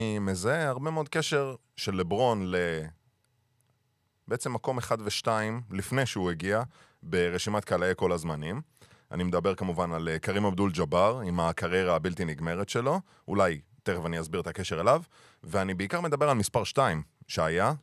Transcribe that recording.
אני מזהה הרבה מאוד קשר של לברון בעצם מקום 1 ו-2 לפני שהוא הגיע ברשימת קהלי כל הזמנים. אני מדבר כמובן על קרים אבדול ג'אבר עם הקריירה הבלתי נגמרת שלו, אולי תכף אני אסביר את הקשר אליו, ואני בעיקר מדבר על מספר 2 שהיה,